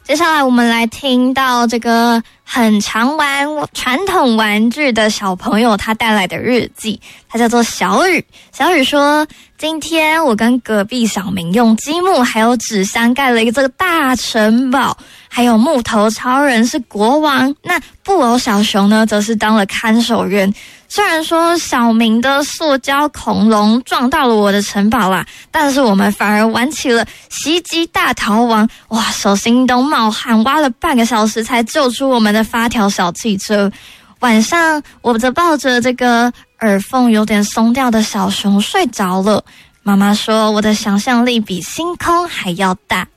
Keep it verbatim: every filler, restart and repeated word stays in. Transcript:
接下来我们来听到这个很常玩传统玩具的小朋友他带来的日记，他叫做小雨。小雨说，今天我跟隔壁小明用积木还有纸箱盖了一个这个大城堡，还有木头超人是国王，那布偶小熊呢则是当了看守员。虽然说小明的塑胶恐龙撞到了我的城堡啦，但是我们反而玩起了袭击大逃亡，哇，手心都冒汗，挖了半个小时才救出我们的发条小汽车。晚上我则抱着这个耳缝有点松掉的小熊睡着了。妈妈说我的想象力比星空还要大。